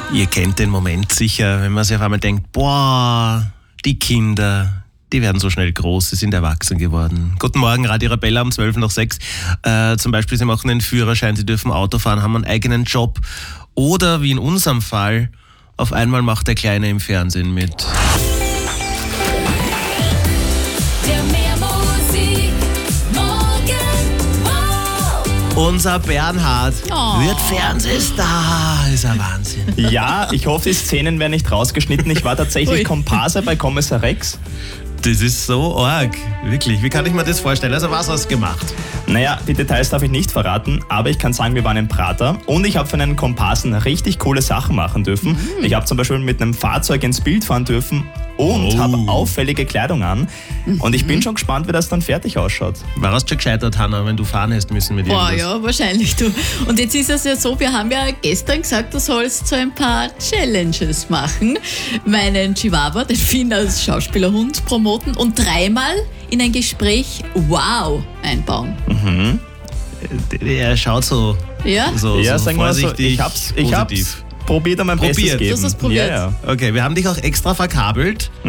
Ihr kennt den Moment sicher, wenn man sich auf einmal denkt, boah, die Kinder, die werden so schnell groß, sie sind erwachsen geworden. Guten Morgen, Radio Arabella um 12:06. Zum Beispiel, sie machen einen Führerschein, sie dürfen Auto fahren, haben einen eigenen Job. Oder wie in unserem Fall, auf einmal macht der Kleine im Fernsehen mit. Unser Bernhard wird Fernsehstar. Ist ein Wahnsinn. Ja, ich hoffe, die Szenen werden nicht rausgeschnitten. Ich war tatsächlich Komparse bei Kommissar Rex. Das ist so arg. Wirklich, wie kann ich mir das vorstellen? Also was hast du gemacht? Naja, die Details darf ich nicht verraten, aber ich kann sagen, wir waren im Prater und ich habe für einen Komparsen richtig coole Sachen machen dürfen. Ich habe zum Beispiel mit einem Fahrzeug ins Bild fahren dürfen und habe auffällige Kleidung an. Und ich bin schon gespannt, wie das dann fertig ausschaut. Warst du schon gescheitert, Hanna, wenn du fahren hättest müssen mit irgendwas? Ja, wahrscheinlich du. Und jetzt ist es ja so, wir haben ja gestern gesagt, du sollst so ein paar Challenges machen. Meinen Chihuahua, den Finn als Schauspielerhund promoten und 3-mal in ein Gespräch Wow einbauen. Er schaut so, Ja? so sagen wir so, vorsichtig, ich hab's probiert, mein Bestes Probiert. geben. Du hast es probiert. Ja. Okay, wir haben dich auch extra verkabelt.